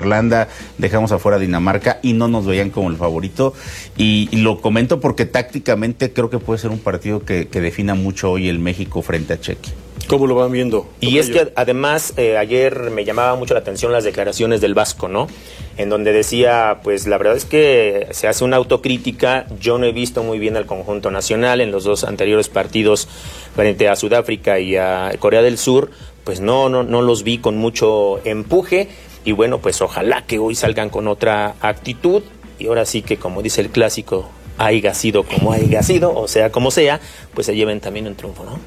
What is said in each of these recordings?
Irlanda, dejamos afuera a Dinamarca y no nos veían como el favorito. Y lo comento porque tácticamente creo que puede ser un partido que defina mucho hoy el México frente a Chequia. ¿Cómo lo van viendo? Y es que además ayer me llamaba mucho la atención las declaraciones del Vasco, ¿no? En donde decía, pues la verdad es que se hace una autocrítica. Yo no he visto muy bien al conjunto nacional en los dos anteriores partidos frente a Sudáfrica y a Corea del Sur. Pues no los vi con mucho empuje. Y bueno, pues ojalá que hoy salgan con otra actitud. Y ahora sí que, como dice el clásico, haiga sido como haiga sido, o sea como sea, pues se lleven también un triunfo, ¿no?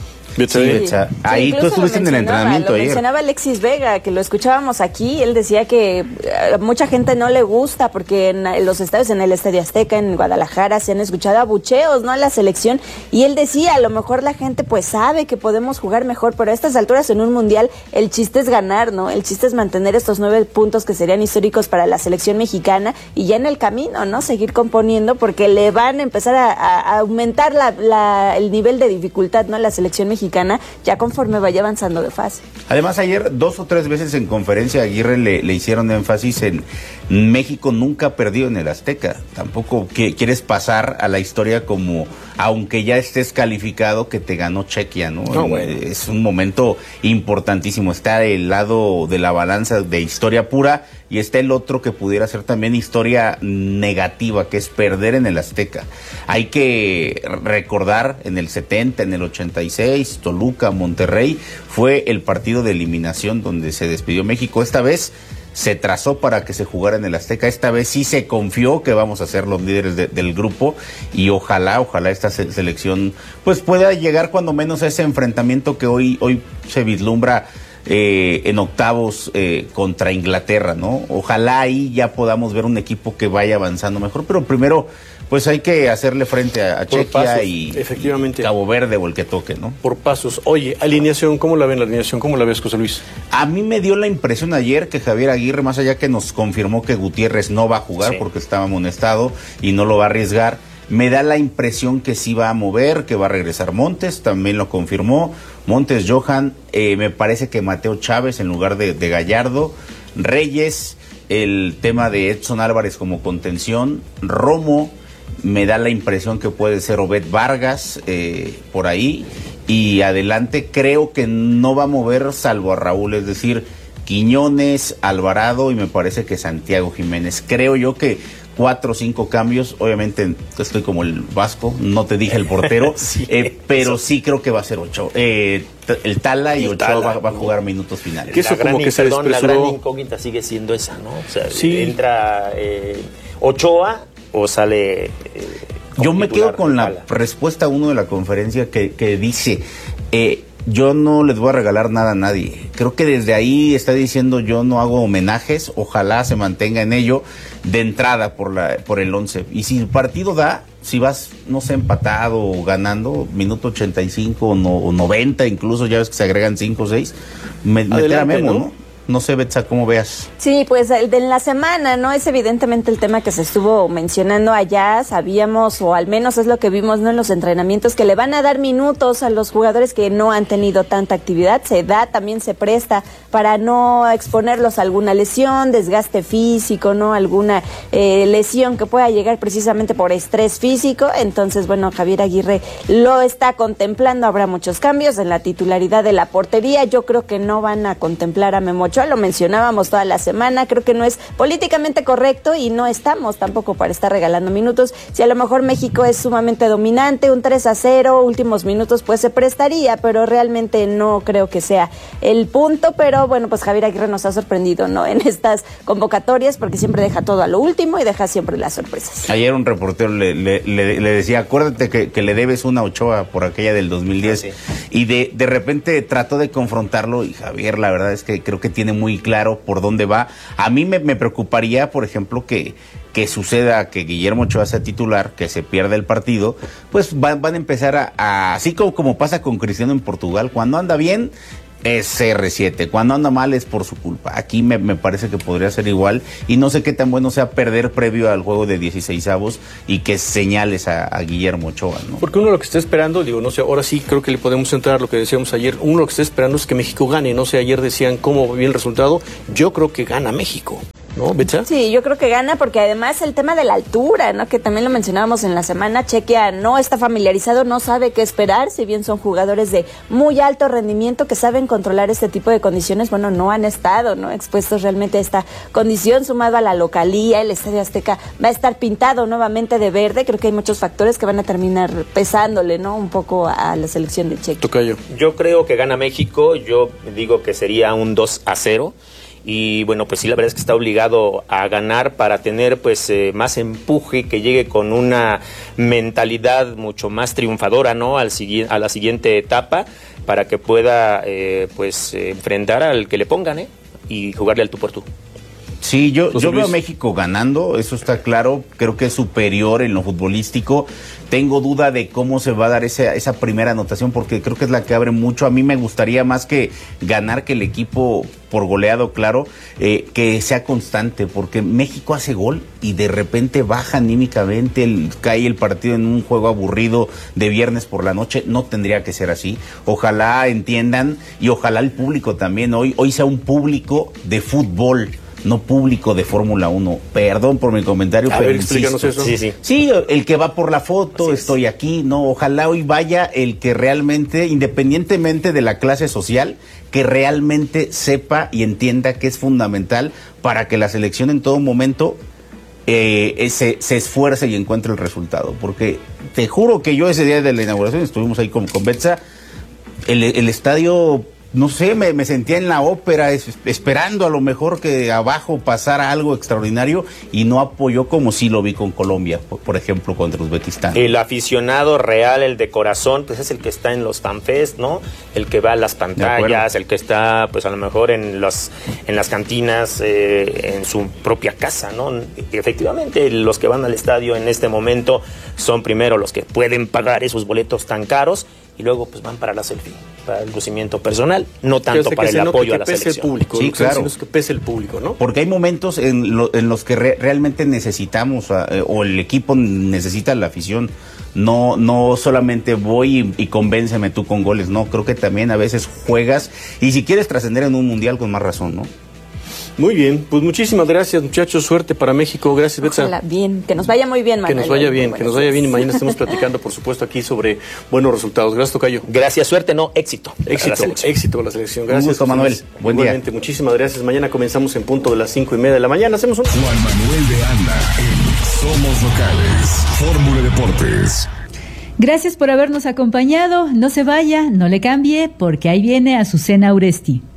Sí, ahí tú estuviste en el entrenamiento ayer. Mencionaba Alexis Vega, que lo escuchábamos aquí. Él decía que a mucha gente no le gusta porque en los estadios, en el Estadio Azteca, en Guadalajara, se han escuchado abucheos, ¿no?, a la selección. Y él decía, a lo mejor la gente pues sabe que podemos jugar mejor, pero a estas alturas en un mundial el chiste es ganar, ¿no? El chiste es mantener estos 9 puntos que serían históricos para la selección mexicana y ya en el camino, ¿no?, seguir componiendo, porque le van a empezar a aumentar el nivel de dificultad, ¿no?, la selección mexicana, ya conforme vaya avanzando de fase. Además, ayer 2 o 3 veces en conferencia Aguirre le hicieron énfasis en México nunca ha perdido en el Azteca. Tampoco quieres pasar a la historia como, aunque ya estés calificado, que te ganó Chequia, ¿no? Es un momento importantísimo. Está el lado de la balanza de historia pura y está el otro que pudiera ser también historia negativa, que es perder en el Azteca. Hay que recordar en el 70, en el 86, Toluca, Monterrey, fue el partido de eliminación donde se despidió México. Esta vez se trazó para que se jugara en el Azteca. Esta vez sí se confió que vamos a ser los líderes del grupo y ojalá esta selección pues pueda llegar cuando menos a ese enfrentamiento que hoy se vislumbra en octavos contra Inglaterra, ¿no? Ojalá ahí ya podamos ver un equipo que vaya avanzando mejor, pero primero pues hay que hacerle frente a Chequia pasos, y efectivamente. Cabo Verde o el que toque, ¿no? Por pasos. Oye, alineación, ¿cómo la ven la alineación? ¿Cómo la ves, José Luis? A mí me dio la impresión ayer que Javier Aguirre, más allá que nos confirmó que Gutiérrez no va a jugar porque estaba amonestado y no lo va a arriesgar, me da la impresión que sí va a mover, que va a regresar Montes, también lo confirmó. Montes, Johan, me parece que Mateo Chávez en lugar de Gallardo, Reyes, el tema de Edson Álvarez como contención, Romo, me da la impresión que puede ser Obed Vargas por ahí, y adelante creo que no va a mover salvo a Raúl, es decir, Quiñones, Alvarado y me parece que Santiago Jiménez. Creo yo que 4 o 5 cambios, obviamente estoy como el Vasco, no te dije el portero, pero sí creo que va a ser Ochoa, el Tala y Ochoa va a jugar minutos finales. Que eso como que se la gran incógnita sigue siendo esa, ¿no? O sea, entra Ochoa o sale... Yo me quedo con la respuesta 1 de la conferencia que dice... yo no les voy a regalar nada a nadie. Creo que desde ahí está diciendo yo no hago homenajes, ojalá se mantenga en ello de entrada por el 11. Y si el partido da, si vas, no sé, empatado o ganando, minuto 85 o 90, incluso ya ves que se agregan 5 o 6, meter a Memo, ¿no? No sé, Betsa, ¿cómo veas? Sí, pues en la semana, ¿no? Es evidentemente el tema que se estuvo mencionando allá. Sabíamos, o al menos es lo que vimos, ¿no?, en los entrenamientos, que le van a dar minutos a los jugadores que no han tenido tanta actividad. También se presta para no exponerlos a alguna lesión, desgaste físico, ¿no? Alguna lesión que pueda llegar precisamente por estrés físico. Entonces, bueno, Javier Aguirre lo está contemplando. Habrá muchos cambios en la titularidad de la portería. Yo creo que no van a contemplar a Memo Ochoa, lo mencionábamos toda la semana, creo que no es políticamente correcto y no estamos tampoco para estar regalando minutos. Si a lo mejor México es sumamente dominante, un 3-0, últimos minutos, pues se prestaría, pero realmente no creo que sea el punto. Pero bueno, pues Javier Aguirre nos ha sorprendido, ¿no?, en estas convocatorias, porque siempre deja todo a lo último y deja siempre las sorpresas. Ayer un reportero le decía, acuérdate que le debes una Ochoa por aquella del 2010, y de repente trató de confrontarlo, y Javier, la verdad es que creo que tiene muy claro por dónde va. A mí me preocuparía, por ejemplo, que suceda que Guillermo Ochoa sea titular, que se pierda el partido, pues van a empezar así como pasa con Cristiano en Portugal, cuando anda bien es CR7, cuando anda mal es por su culpa. Aquí me parece que podría ser igual, y no sé qué tan bueno sea perder previo al juego de 16avos y que señales a Guillermo Ochoa, ¿no? Porque uno lo que está esperando, no sé, ahora sí creo que le podemos entrar a lo que decíamos ayer, uno lo que está esperando es que México gane, no sé, ayer decían cómo viene el resultado, yo creo que gana México. ¿no, Betsa? Sí, yo creo que gana porque además el tema de la altura, ¿no? Que también lo mencionábamos en la semana, Chequia no está familiarizado, no sabe qué esperar, si bien son jugadores de muy alto rendimiento que saben controlar este tipo de condiciones, bueno, no han estado, ¿no? Expuestos realmente a esta condición, sumado a la localía, el Estadio Azteca va a estar pintado nuevamente de verde, creo que hay muchos factores que van a terminar pesándole, ¿no? Un poco a la selección de Chequia. Tocayo. Yo creo que gana México, yo digo que sería un 2-0. Y bueno, pues sí, la verdad es que está obligado a ganar para tener pues más empuje, que llegue con una mentalidad mucho más triunfadora, ¿no? A la siguiente etapa, para que pueda enfrentar al que le pongan, y jugarle al tú por tú. Sí, yo veo a México ganando, eso está claro, creo que es superior en lo futbolístico. Tengo duda de cómo se va a dar esa primera anotación, porque creo que es la que abre mucho. A mí me gustaría más que ganar que el equipo por goleado, claro, que sea constante, porque México hace gol y de repente baja anímicamente, cae el partido en un juego aburrido de viernes por la noche. No tendría que ser así. Ojalá entiendan, y ojalá el público también hoy sea un público de fútbol, no público de Fórmula 1. Perdón por mi comentario, pero explícanos eso. Sí, el que va por la foto, estoy aquí, no, ojalá hoy vaya el que realmente, independientemente de la clase social, que realmente sepa y entienda que es fundamental para que la selección en todo momento se esfuerce y encuentre el resultado. Porque te juro que yo ese día de la inauguración estuvimos ahí con Betsa, el estadio, no sé, me sentía en la ópera esperando a lo mejor que abajo pasara algo extraordinario, y no apoyó como sí lo vi con Colombia, por ejemplo, contra Uzbekistán. El aficionado real, el de corazón, pues es el que está en los fanfest, ¿no? El que va a las pantallas, el que está pues a lo mejor en las cantinas, en su propia casa, ¿no? Y efectivamente, los que van al estadio en este momento son primero los que pueden pagar esos boletos tan caros, y luego pues van para la selfie, para el lucimiento personal, no tanto para el apoyo a la selección. Que pese el público, sí, claro. Que pese el público, ¿no? Porque hay momentos en los que realmente necesitamos, o el equipo necesita la afición. No solamente voy y convénceme tú con goles, no, creo que también a veces juegas, y si quieres trascender en un mundial, con más razón, ¿no? Muy bien, pues muchísimas gracias, muchachos, suerte para México, gracias, Betsa. Ojalá, bien, que nos vaya muy bien, Manuel. Que nos vaya bien, y mañana estemos platicando, por supuesto, aquí sobre buenos resultados. Gracias, Tocayo. Gracias, suerte, no, éxito. Éxito con la selección. Gracias. Un gusto, Manuel. Buen Igualmente, día. Muchísimas gracias. Mañana comenzamos en punto de las 5:30 de la mañana. Hacemos un... Juan Manuel de Anda en Somos Locales, Fórmula Deportes. Gracias por habernos acompañado. No se vaya, no le cambie, porque ahí viene Azucena Uresti.